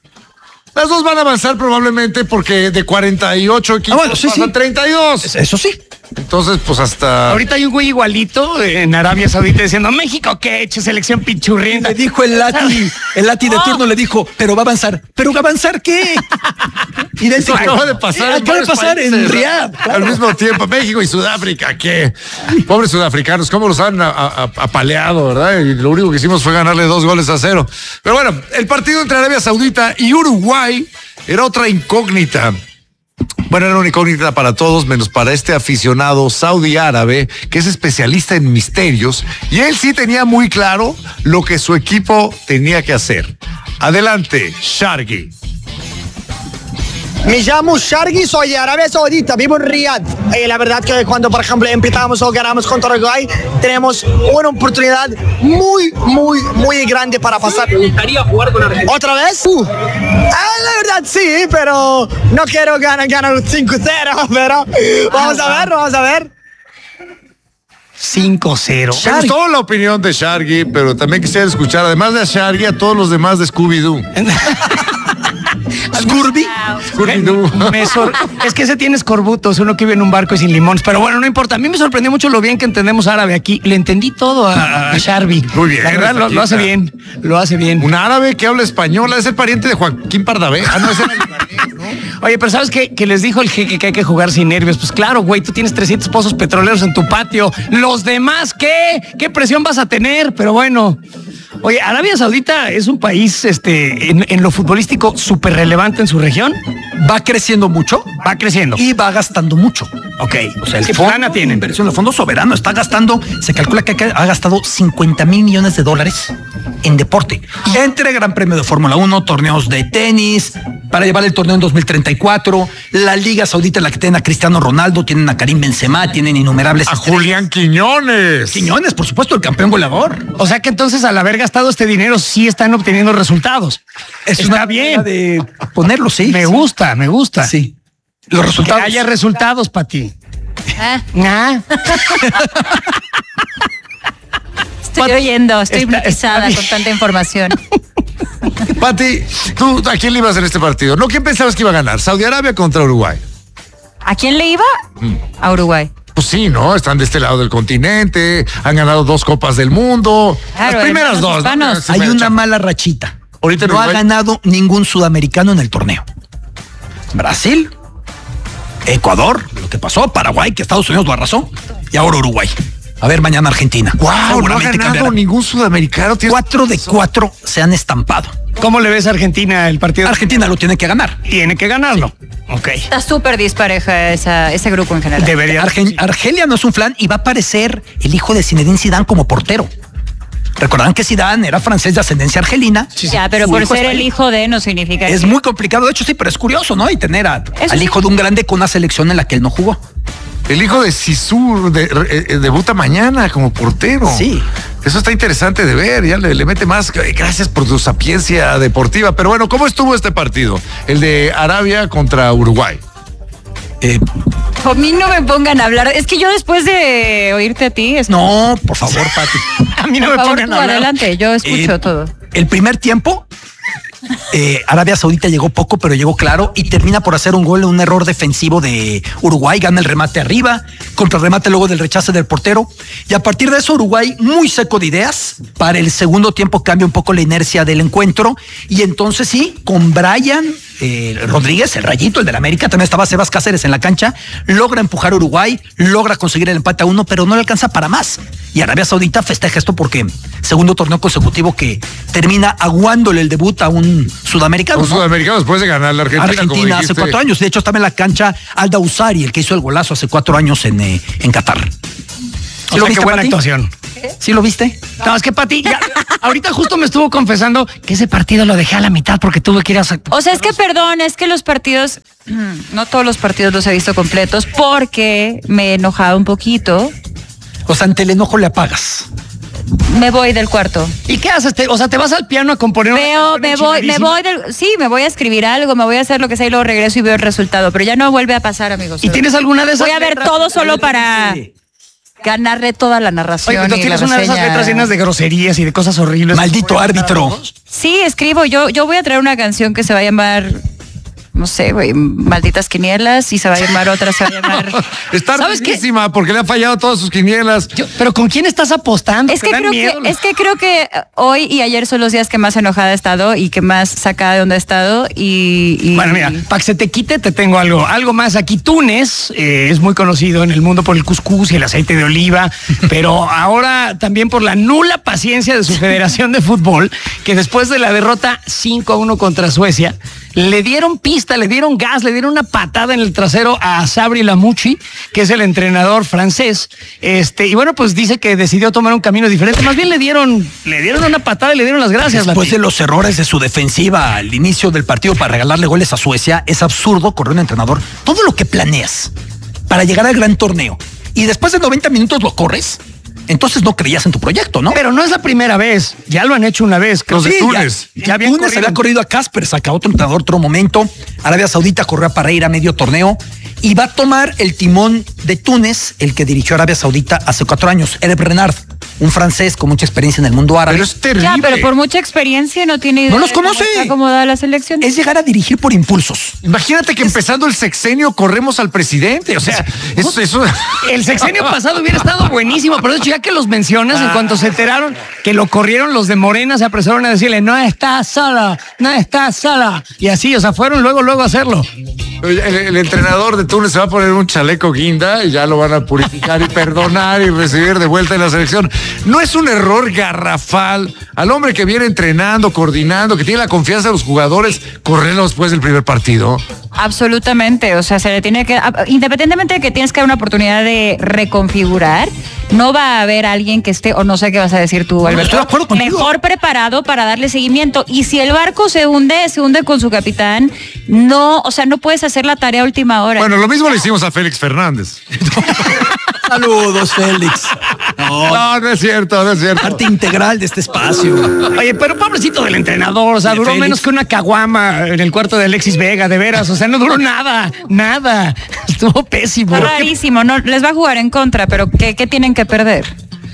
Las dos van a avanzar probablemente porque de cuarenta y ocho equipos Ah, bueno, sí, pasan sí. treinta y dos. Eso sí. Entonces, pues hasta... Ahorita hay un güey igualito en Arabia Saudita diciendo, México, ¿qué hecho? Selección pinchurrienta. Le dijo el Lati, el Lati de turno le dijo, pero va a avanzar. ¿Pero va a avanzar qué? Eso acaba de pasar, Eh, en acaba de varios pasar en países, Riad. claro. Al mismo tiempo, México y Sudáfrica, ¿qué? Pobres sudafricanos, cómo los han a- a- apaleado, ¿verdad? Y lo único que hicimos fue ganarle dos goles a cero. Pero bueno, el partido entre Arabia Saudita y Uruguay era otra incógnita. Bueno, era una incógnita para todos, menos para este aficionado saudí árabe, que es especialista en misterios, y él sí tenía muy claro lo que su equipo tenía que hacer. Adelante, Shargi. Me llamo Shargi, soy de Arabia Saudita, vivo en Riyadh. Eh, la verdad que cuando, por ejemplo, empezamos o ganamos contra Uruguay, tenemos una oportunidad muy, muy, muy grande para pasar. ¿Te gustaría jugar con Argentina? ¿Otra vez? Uh. Ah, la verdad sí, pero no quiero ganar, ganar un cinco cero, pero vamos a ver, vamos a ver. cinco cero. Me gustó la opinión de Shargi, pero también quisiera escuchar, además de a Shargi, a todos los demás de Scooby-Doo. Scurvy. Scooby-Doo. Me sor- es que ese tiene escorbutos, uno que vive en un barco y sin limones, pero bueno, no importa. A mí me sorprendió mucho lo bien que entendemos árabe aquí. Le entendí todo a, a Sharby. Muy bien. La verdad, lo, lo hace bien, lo hace bien. Un árabe que habla español, es el pariente de Joaquín Pardavé. Ah, no, ese era libanés, ¿no? Oye, pero ¿sabes qué? Que les dijo el jeque que hay que jugar sin nervios. Pues claro, güey, tú tienes trescientos pozos petroleros en tu patio. ¿Los demás qué? ¿Qué presión vas a tener? Pero bueno. Oye, Arabia Saudita es un país este, en, en lo futbolístico súper relevante en su región. Va creciendo mucho. Va creciendo. Y va gastando mucho. Ok. O sea, el ¿Qué fondo plana de tienen? inversión, el fondo soberano está gastando, se calcula que ha gastado cincuenta mil millones de dólares en deporte. Entre Gran Premio de Fórmula uno, torneos de tenis, para llevar el torneo en dos mil treinta y cuatro, la Liga Saudita en la que tienen a Cristiano Ronaldo, tienen a Karim Benzema, tienen innumerables... A Julián Quiñones. Quiñones, por supuesto, el campeón goleador. O sea que entonces al haber gastado este dinero sí están obteniendo resultados. Es Está una bien. manera de ponerlo, sí. Me sí. gusta, me gusta. Sí. Los resultados. Que haya resultados para ti. Ah, Ah. estoy oyendo, estoy Está- hipnotizada está con tanta información. Pati, ¿tú a quién le ibas en este partido? ¿No? ¿Quién pensabas que iba a ganar? ¿Saudi Arabia contra Uruguay? ¿A quién le iba? A Uruguay. Pues sí, ¿no? Están de este lado del continente, han ganado dos copas del mundo. Claro, Las primeras hermanos dos. ¿no? hispanos. Sí, Hay me una echa- mala rachita. Ahorita no ha Uruguay- ganado ningún sudamericano en el torneo. Brasil, Ecuador, lo que pasó, Paraguay, que Estados Unidos lo arrasó, y ahora Uruguay. A ver, mañana Argentina. Wow, no ha Seguramente ganado cambiará. ningún sudamericano. Tienes Cuatro de razón. cuatro se han estampado. ¿Cómo le ves a Argentina el partido? Argentina lo tiene que ganar. Tiene que ganarlo. Ok. Está súper dispareja esa, ese grupo en general. Debería. Argen- Argelia no es un flan y va a aparecer el hijo de Zinedine Zidane como portero. Recordarán que Zidane era francés de ascendencia argelina. Ya, pero Su por hijo ser está el ahí. hijo de no significa Es que- muy complicado, de hecho sí, pero es curioso, ¿no? Y tener a- Eso al sí. hijo de un grande con una selección en la que él no jugó. El hijo de Sisu de, eh, debuta mañana como portero. Sí. Eso está interesante de ver, ya le, le mete más. Gracias por tu sapiencia deportiva. Pero bueno, ¿cómo estuvo este partido? El de Arabia contra Uruguay. Eh, A mí no me pongan a hablar. Es que yo después de oírte a ti... Es... No, por favor, Pati. A mí no por me favor, pongan tú a hablar. adelante, yo escucho Eh, todo. El primer tiempo, eh, Arabia Saudita llegó poco, pero llegó claro y termina por hacer un gol, un error defensivo de Uruguay, gana el remate arriba, contrarremate luego del rechace del portero. Y a partir de eso, Uruguay, muy seco de ideas, para el segundo tiempo cambia un poco la inercia del encuentro. Y entonces sí, con Brian eh, Rodríguez, el rayito, el del América, también estaba Sebas Cáceres en la cancha, logra empujar a Uruguay, logra conseguir el empate a uno, pero no le alcanza para más. Y Arabia Saudita festeja esto porque segundo torneo consecutivo que termina aguándole el debut a un sudamericano. Un ¿no? sudamericano después de ganar la Argentina. Argentina como hace dijiste. cuatro años. De hecho, estaba en la cancha Alda Usari, el que hizo el golazo hace cuatro años en, eh, en Qatar. O sea, qué buena Pati? actuación. ¿Sí lo viste? No, es que Pati, ya, ahorita justo me estuvo confesando que ese partido lo dejé a la mitad porque tuve que ir a... O sea, es que perdón, es que los partidos, no todos los partidos los he visto completos porque me he enojado un poquito. O sea, ante el enojo le apagas. Me voy del cuarto. ¿Y qué haces? Te- o sea, te vas al piano a componer una Veo, canción me voy, me enchiladísima? voy del, sí, me voy a escribir algo, me voy a hacer lo que sea y luego regreso y veo el resultado, pero ya no vuelve a pasar, amigos. ¿Y tienes alguna de esas Voy a ver letras? todo solo para ganarle toda la narración. Oye, ¿tú y tienes la una de esas reseña. letras llenas de groserías y de cosas horribles? Maldito árbitro. Sí, escribo. Yo, yo voy a traer una canción que se va a llamar, no sé, güey, Malditas Quinielas, y se va a llamar otra, se va a llamar. Está ¿Sabes qué? riquísima porque le han fallado todas sus quinielas. Yo- ¿Pero con quién estás apostando? Es ¿Te que, dan creo miedo? que, es que creo que hoy y ayer son los días que más enojada he estado y que más sacada de donde he estado. Y, y- Bueno, mira, para que se te quite, te tengo algo, algo más. Aquí Túnez eh, es muy conocido en el mundo por el cuscús y el aceite de oliva, pero ahora también por la nula paciencia de su federación de fútbol, que después de la derrota cinco a uno contra Suecia, le dieron pista, le dieron gas, le dieron una patada en el trasero a Sabri Lamouchi, que es el entrenador francés. Este, y bueno, pues dice que decidió tomar un camino diferente. Más bien le dieron, le dieron una patada y le dieron las gracias. Después Lati. de los errores de su defensiva al inicio del partido para regalarle goles a Suecia, es absurdo correr un entrenador. Todo lo que planeas para llegar al gran torneo y después de noventa minutos lo corres, entonces no creías en tu proyecto, ¿no? Pero no es la primera vez, ya lo han hecho una vez. Los de Sí, Túnez. Ya, Ya habían Túnez corrido. había corrido a Casper, saca otro entrenador, otro momento. Arabia Saudita corrió a Pareira medio torneo y va a tomar el timón de Túnez, el que dirigió a Arabia Saudita hace cuatro años, Hervé Renard, un francés con mucha experiencia en el mundo árabe. Pero es terrible. Ya, pero por mucha experiencia no tiene idea. No los de cómo conoce. está acomodada la selección. Es llegar a dirigir por impulsos. Imagínate que empezando el sexenio corremos al presidente. O sea, eso, eso. El sexenio pasado hubiera estado buenísimo, pero de hecho, ya que los mencionas, en cuanto se enteraron que lo corrieron, los de Morena se apresuraron a decirle, no está sola, no está sola. Y así, o sea, fueron luego, luego a hacerlo. El, el entrenador de Túnez se va a poner un chaleco guinda y ya lo van a purificar y perdonar y recibir de vuelta en la selección. No es un error garrafal al hombre que viene entrenando, coordinando, que tiene la confianza de los jugadores, correrlo después del primer partido. Absolutamente, o sea, se le tiene que, a- independientemente de que tienes que dar una oportunidad de reconfigurar, no va a haber alguien que esté, o no sé qué vas a decir tú, Alberto, estoy de acuerdo contigo. mejor preparado para darle seguimiento. Y si el barco se hunde, se hunde con su capitán, no, o sea, no puedes hacer la tarea a última hora. Bueno, lo mismo le hicimos a Félix Fernández. Saludos, Félix. No, No, no es cierto, no es cierto. parte integral de este espacio. Oye, pero pobrecito del entrenador, o sea, De duró Félix. menos que una caguama en el cuarto de Alexis Vega, de veras, o sea, no duró nada, nada. Estuvo pésimo. Está rarísimo, no, les va a jugar en contra, pero ¿qué, qué tienen que perder?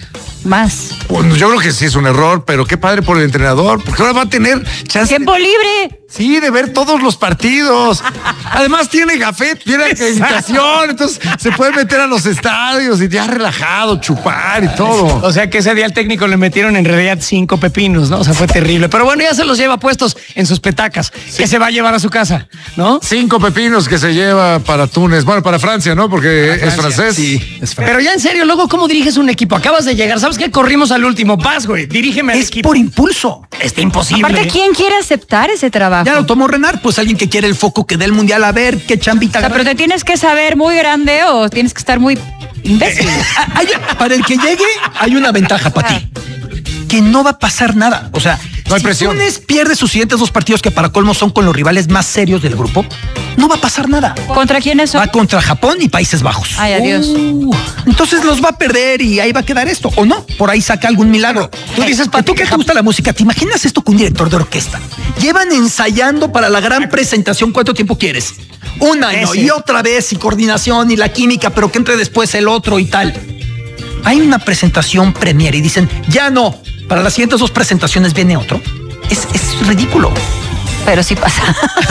Más. Bueno, yo creo que sí es un error, pero qué padre por el entrenador, porque ahora va a tener chance. Tiempo libre. Sí, de ver todos los partidos. Además tiene gafet, tiene acreditación, entonces se puede meter a los estadios y ya relajado, chupar y todo. O sea que ese día al técnico le metieron en realidad cinco pepinos, ¿no? O sea, fue terrible. Pero bueno, ya se los lleva puestos en sus petacas, que se va a llevar a su casa, ¿no? Cinco pepinos que se lleva para Túnez, bueno, para Francia, ¿no? Porque es francés. Sí, es francés. Pero ya en serio, luego, ¿cómo diriges un equipo? Acabas de llegar, ¿sabes qué? Corrimos al último. Vas, güey, dirígeme al Es equipo. por impulso. Está imposible. Aparte, ¿quién quiere aceptar ese trabajo? Ya lo tomó Renard, pues alguien que quiere el foco que dé el mundial, a ver qué chambita. O sea, pero te tienes que saber muy grande o tienes que estar muy imbécil. Hay- para el que llegue hay una ventaja para ti, que no va a pasar nada. O sea, No hay presión. Si Túnez pierde sus siguientes dos partidos, que para colmo son con los rivales más serios del grupo, no va a pasar nada. ¿Contra quiénes son? Va contra Japón y Países Bajos. Ay, adiós. Uh, entonces los va a perder y ahí va a quedar esto. ¿O no? Por ahí saca algún milagro. Tú dices, ¿para tú que te gusta la música? ¿Te imaginas esto con un director de orquesta? Llevan ensayando para la gran presentación. ¿Cuánto tiempo quieres? Un año Ese. y otra vez y coordinación y la química, pero que entre después el otro y tal. Hay una presentación premier y dicen, ya no, para las siguientes dos presentaciones viene otro. Es, es ridículo. Pero sí pasa.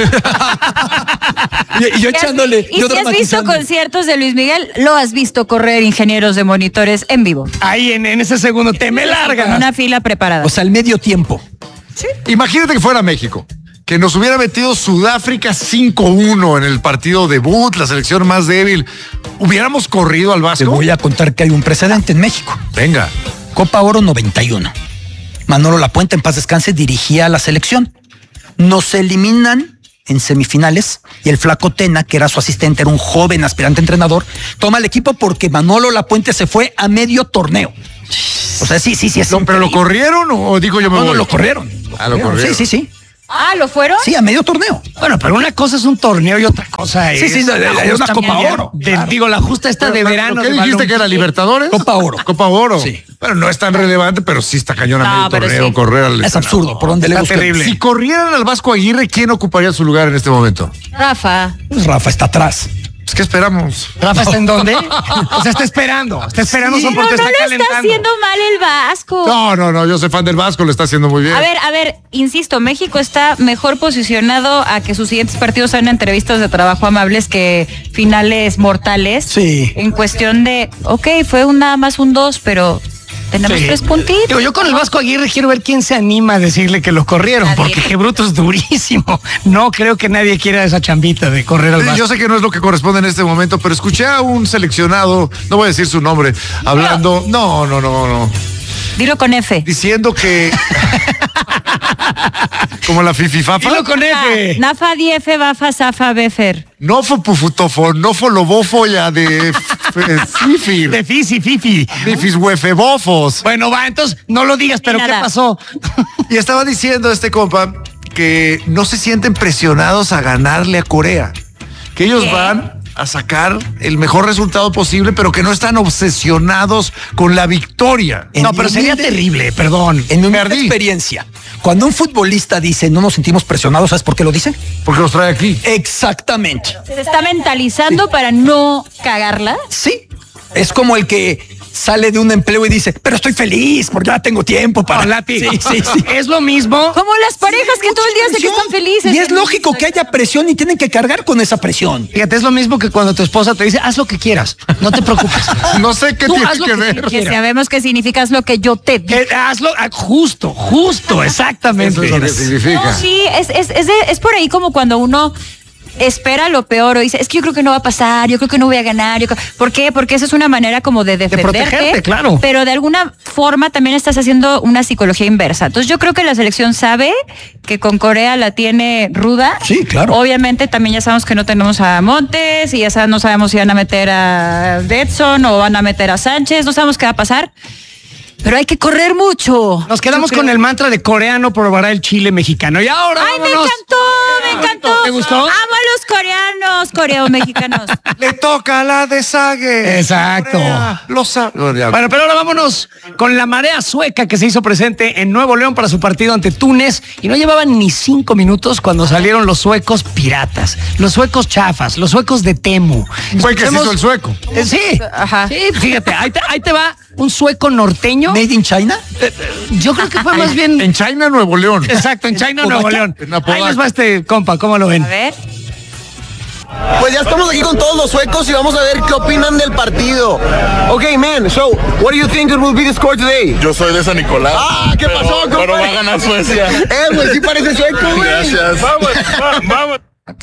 y, y yo echándole. Y yo si has visto dramatizando. conciertos de Luis Miguel, lo has visto correr ingenieros de monitores en vivo. Ahí en, en ese segundo te me larga. Con una fila preparada. O sea, al medio tiempo. ¿Sí? Imagínate que fuera México, que nos hubiera metido Sudáfrica cinco uno en el partido debut, la selección más débil. ¿Hubiéramos corrido al Vasco? Te voy a contar que hay un precedente en México. Venga. Copa Oro noventa y uno. Manolo Lapuente, en paz descanse, dirigía a la selección. Nos eliminan en semifinales y el Flaco Tena, que era su asistente, era un joven aspirante entrenador, toma el equipo porque Manolo Lapuente se fue a medio torneo. O sea, sí, sí, sí. Es No, ¿pero lo corrieron o digo yo me No, voy? no, lo corrieron. Ah, lo corrieron. Sí, sí, sí. Ah, ¿lo fueron? Sí, a medio torneo. Bueno, pero una cosa es un torneo y otra cosa es... Sí, sí, de- de- de una justa Copa media- Oro. de- Claro. Digo, la justa esta de Pero, verano. ¿Qué de dijiste balón. que era Libertadores? Copa Oro. Copa Oro. Sí. Bueno, no es tan relevante, pero sí está cañón a No, medio pero torneo sí. correr al Es absurdo, por donde le Está busquen. terrible. Si corrieran al Vasco Aguirre, ¿quién ocuparía su lugar en este momento? Rafa. Pues Rafa está atrás. Pues, ¿qué esperamos? ¿Rafa está en dónde? O sea, está esperando. Está esperando Sí, su Pero no porque lo está está calentando. haciendo mal el Vasco. No, no, no, yo soy fan del Vasco, lo está haciendo muy bien. A ver, a ver, insisto, México está mejor posicionado a que sus siguientes partidos sean entrevistas de trabajo amables que finales mortales. Sí. En cuestión de, ok, fue un nada más un dos, pero tenemos Sí. tres puntitos. Digo, yo con el Vasco Aguirre quiero ver quién se anima a decirle que lo corrieron, Nadie. porque qué bruto es durísimo. No creo que nadie quiera esa chambita de correr al Sí, Vasco. yo sé que no es lo que corresponde en este momento, pero escuché a un seleccionado, no voy a decir su nombre, hablando, no, no, no, no, Dilo con F. diciendo que como la fififafa, Dilo con F. Nafa, Diefe, Bafa, Zafa, Befer. no fue pufutofo, no fue lobofo ya de fifir, De Fisi, Fifi. fifis huefebofos. Bueno, va, entonces no lo digas, pero ¿qué nada. pasó? Y estaba diciendo este compa que no se sienten presionados a ganarle a Corea, que ellos ¿Qué? van a sacar el mejor resultado posible, pero que no están obsesionados con la victoria. En No, mi pero sería humilde- terrible, perdón. En mi humilde Perdí. experiencia, cuando un futbolista dice no nos sentimos presionados, ¿sabes por qué lo dice? Porque los trae aquí. Exactamente. Se está mentalizando para no cagarla. Sí. Es como el que sale de un empleo y dice, pero estoy feliz porque ya tengo tiempo para... No, Lati. Sí, sí, sí. Es lo mismo. Como las parejas que todo el día se que están felices. Y es lógico que haya presión y tienen que cargar con esa presión. Fíjate, es lo mismo que cuando tu esposa te dice, haz lo que quieras, no te preocupes. No sé qué Tú tiene haz lo que que ver. Que quieras. sabemos que significas lo que yo te digo. Eh, hazlo, ah, justo, justo, exactamente. Eso es lo que significa. No, sí, es, es, es, de- es por ahí como cuando uno espera lo peor o dice, es que yo creo que no va a pasar, yo creo que no voy a ganar. Yo creo- ¿Por qué? Porque esa es una manera como de defenderte. protegerte, claro. Pero de alguna forma también estás haciendo una psicología inversa. Entonces yo creo que la selección sabe que con Corea la tiene ruda. Sí, claro. Obviamente también ya sabemos que no tenemos a Montes y ya sab- no sabemos si van a meter a Edson o van a meter a Sánchez, no sabemos qué va a pasar. Pero hay que correr mucho. Nos quedamos Yo con creo. el mantra de coreano probará el chile mexicano. Y ahora ¡Ay, me vámonos. encantó! ¡Me encantó! ¿Te gustó? Amo a los coreanos, coreanos mexicanos. Le toca la de Sague. Exacto. Los sa- Bueno, ya. Bueno, pero ahora vámonos con la marea sueca que se hizo presente en Nuevo León para su partido ante Túnez y no llevaban ni cinco minutos cuando salieron los suecos piratas, los suecos chafas, los suecos de Temu. Fue que se Escuchemos- hizo el sueco. Eh, sí, Ajá. sí, fíjate, ahí te, ahí te va un sueco norteño. ¿Made in China? Yo creo que fue más bien... En China, Nuevo León. Exacto, en China, Nuevo Apodaca? León. En Apodaca. Ahí les va este compa, ¿cómo lo ven? A ver. Pues ya estamos aquí con todos los suecos y vamos a ver qué opinan del partido. Okay, man, so, what do you think it will be the score today? Yo soy de San Nicolás. Ah, ¿qué pero- pasó, compadre? Pero va a ganar Suecia. Eh, güey, sí parece sueco, güey. Gracias. Vamos, va- vamos.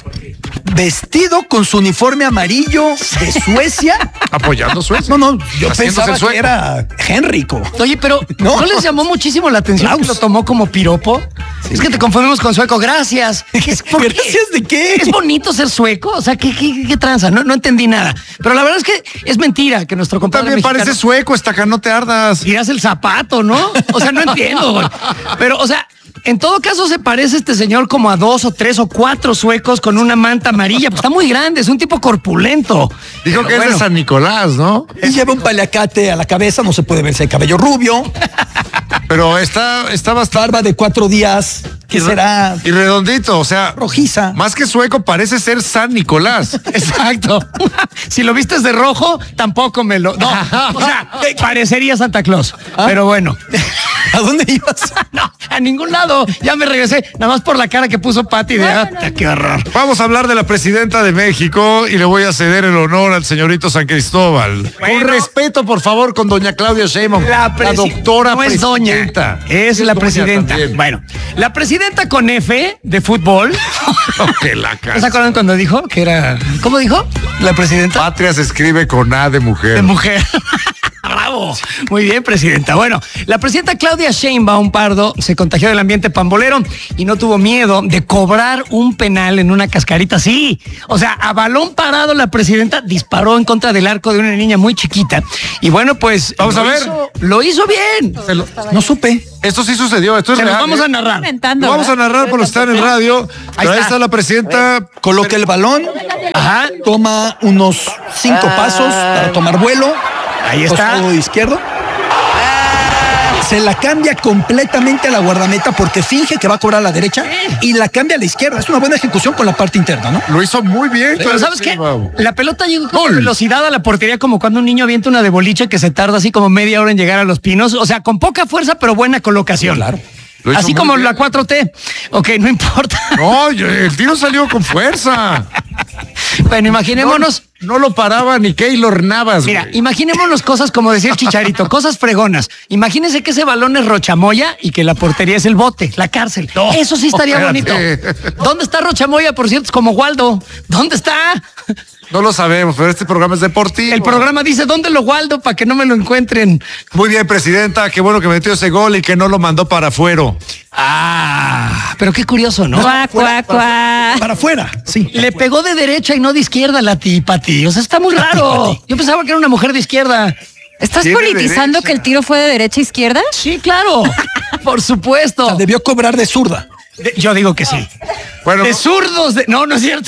Vestido con su uniforme amarillo de Suecia. Apoyando Suecia. No, no, yo Haciéndose pensaba el sueco. que era Henrico. Oye, pero ¿no, No. les llamó muchísimo la atención Klaus. que lo tomó como piropo? Es que te confundimos con sueco. Gracias. Es- ¿por qué? ¿Gracias de qué? ¿Es bonito ser sueco? O sea, ¿qué, qué, qué tranza? No, no entendí nada. Pero la verdad es que es mentira que nuestro compadre También mexicano... parece sueco, esta acá no te ardas. Tiras el zapato, ¿no? O sea, no entiendo, güey. Pero, o sea, En todo caso, se parece este señor como a dos o tres o cuatro suecos con una manta amarilla. Pues está muy grande, es un tipo corpulento. Dijo Pero que bueno. es de San Nicolás, ¿no? Y lleva un paliacate a la cabeza, no se puede verse el cabello rubio. Pero está, está bastante. Barba de cuatro días. ¿Qué será? Y redondito, o sea. Rojiza. Más que sueco, parece ser San Nicolás. Exacto. Si lo vistes de rojo, tampoco me lo. No, o sea, parecería Santa Claus. ¿Ah? Pero bueno. ¿A dónde ibas? No, a ningún lado. Ya me regresé, nada más por la cara que puso Pati de ah, qué horror. Vamos a hablar de la presidenta de México y le voy a ceder el honor al señorito San Cristóbal. Bueno, con respeto, por favor, con doña Claudia Sheinbaum, la, la doctora no es presidenta. Doña, es, es la presidenta. También. Bueno, la presidenta con F de fútbol. Que la casa. ¿No se acuerdan cuando dijo que era? ¿Cómo dijo? La presidenta. Patria se escribe con A de mujer. De mujer. Bravo. Muy bien, presidenta. Bueno, la presidenta Claudia Sheinbaum Pardo se contagió del ambiente pambolero y no tuvo miedo de cobrar un penal en una cascarita. Sí, o sea, a balón parado la presidenta disparó en contra del arco de una niña muy chiquita. Y bueno, pues... Vamos a ver. Hizo, lo hizo bien. Lo, no supe. Esto sí sucedió, esto es Se real. Lo vamos ¿eh? a narrar. Lo vamos a narrar por estar en radio. Ahí, ahí está. está la presidenta. Coloca el balón. Ajá. Toma unos cinco ah. pasos para tomar vuelo. Ahí está. Costado izquierdo. Se la cambia completamente a la guardameta porque finge que va a cobrar a la derecha y la cambia a la izquierda. Es una buena ejecución con la parte interna, ¿no? Lo hizo muy bien. Pero ¿sabes qué? La pelota llegó con velocidad a la portería como cuando un niño avienta una de boliche que se tarda así como media hora en llegar a los pinos. O sea, con poca fuerza pero buena colocación. Claro. Así como bien. La cuatro T. Ok, no importa. No, el tiro salió con fuerza. Bueno, imaginémonos. No, no lo paraba ni Keylor Navas. Mira, güey. Imaginémonos cosas como decía Chicharito, cosas fregonas. Imagínense que ese balón es Rochamoya y que la portería es el bote, la cárcel. No, Eso sí estaría espérate. bonito. ¿Dónde está Rochamoya, por cierto? Es como Waldo. ¿Dónde está? No lo sabemos, pero este programa es deportivo. El programa dice, ¿dónde lo guardo para que no me lo encuentren? Muy bien, presidenta, qué bueno que metió ese gol y que no lo mandó para afuera. Ah, pero qué curioso, ¿no? Cuá, cuá, cuá. Para afuera, sí. Le pegó de derecha y no de izquierda la Pati. O sea, está muy raro. Yo pensaba que era una mujer de izquierda. ¿Estás politizando derecha? Que el tiro fue de derecha a izquierda? Sí, claro. Por supuesto. O sea, debió cobrar de zurda. De, yo digo que sí. Bueno, de zurdos. De, no, no es cierto.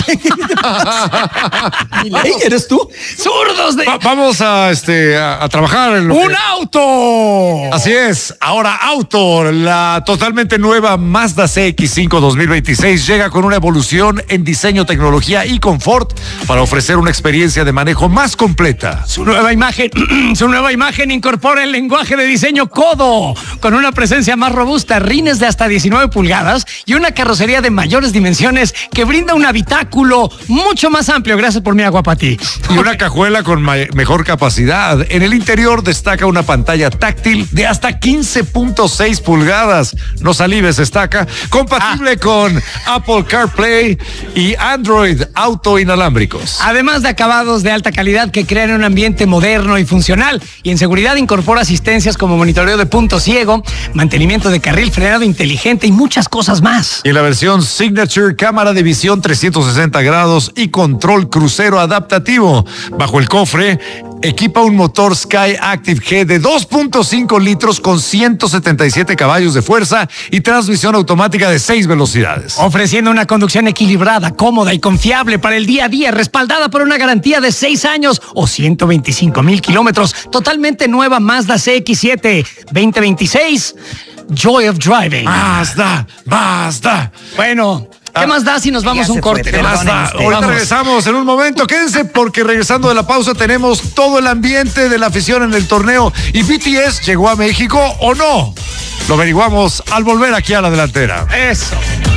¿Eres tú? Zurdos de. Va, vamos a este a, a trabajar en lo ¡Un que... auto! Así es. Ahora Auto, la totalmente nueva Mazda C X cinco dos mil veintiséis llega con una evolución en diseño, tecnología y confort para ofrecer una experiencia de manejo más completa. Su nueva imagen, su nueva imagen incorpora el lenguaje de diseño Codo con una presencia más robusta, rines de hasta diecinueve pulgadas y una carrocería de mayores dimensiones que brinda un habitáculo mucho más amplio. Gracias por mi agua, Pati. Y una cajuela con mejor capacidad. En el interior destaca una pantalla táctil de hasta quince punto seis pulgadas. No salives, destaca. Compatible ah. con Apple CarPlay y Android Auto inalámbricos. Además de acabados de alta calidad que crean un ambiente moderno y funcional. Y en seguridad incorpora asistencias como monitoreo de punto ciego, mantenimiento de carril, frenado inteligente y muchas cosas más. Y en la versión Signature, cámara de visión trescientos sesenta grados y control crucero adaptativo. Bajo el cofre, equipa un motor Sky Active G de dos punto cinco litros con ciento setenta y siete caballos de fuerza y transmisión automática de seis velocidades. Ofreciendo una conducción equilibrada, cómoda y confiable para el día a día, respaldada por una garantía de seis años o ciento veinticinco mil kilómetros. Totalmente nueva Mazda C X siete veinte veintiséis. Joy of Driving. Mazda, Mazda. Bueno, ¿qué ah, más da si nos vamos a un corte? ¿Qué más da? Ahorita vamos. Regresamos en un momento. Quédense porque regresando de la pausa tenemos todo el ambiente de la afición en el torneo. ¿Y B T S llegó a México o no? Lo averiguamos al volver aquí a la delantera. Eso.